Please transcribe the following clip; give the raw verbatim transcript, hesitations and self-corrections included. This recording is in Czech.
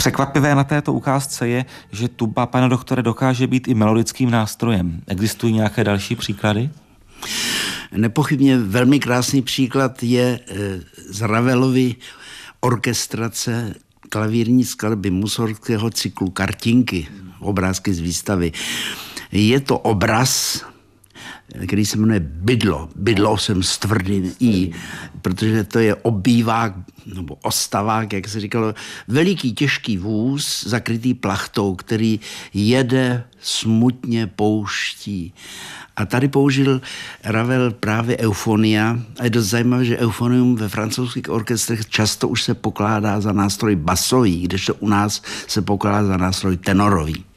Překvapivé na této ukázce je, že tuba, pane doktore, dokáže být i melodickým nástrojem. Existují nějaké další příklady? Nepochybně velmi krásný příklad je z Ravelovy orkestrace klavírní skladby Mussorgského cyklu Kartinky, obrázky z výstavy. Je to obraz, který se jmenuje Bydlo. Bydlo jsem s tvrdým i, protože to je obývák, nebo ostavák, jak se říkalo, veliký těžký vůz zakrytý plachtou, který jede smutně pouští. A tady použil Ravel právě eufonia. A je dost zajímavé, že eufonium ve francouzských orchestrech často už se pokládá za nástroj basový, kdežto u nás se pokládá za nástroj tenorový.